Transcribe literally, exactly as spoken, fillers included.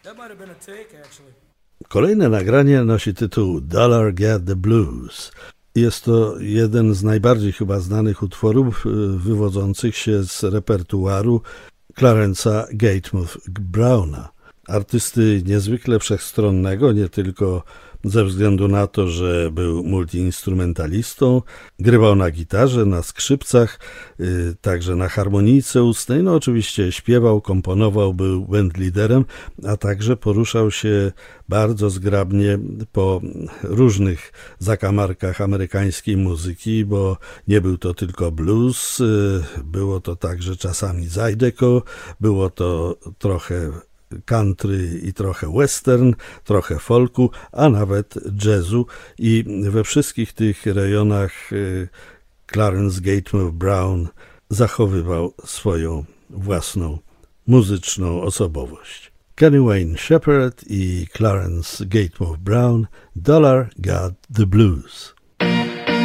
Kolejne nagranie nosi tytuł Dollar Get the Blues. Jest to jeden z najbardziej chyba znanych utworów wywodzących się z repertuaru Clarence'a Gatemouth Browna. Artysty niezwykle wszechstronnego, nie tylko ze względu na to, że był multiinstrumentalistą, grywał na gitarze, na skrzypcach, yy, także na harmonijce ustnej, no oczywiście śpiewał, komponował, był bandliderem, a także poruszał się bardzo zgrabnie po różnych zakamarkach amerykańskiej muzyki, bo nie był to tylko blues, yy, było to także czasami zydeco, było to trochę country i trochę western, trochę folku, a nawet jazzu i we wszystkich tych rejonach Clarence Gatemouth Brown zachowywał swoją własną muzyczną osobowość. Kenny Wayne Shepherd i Clarence Gatemouth Brown, Dollar Got the Blues.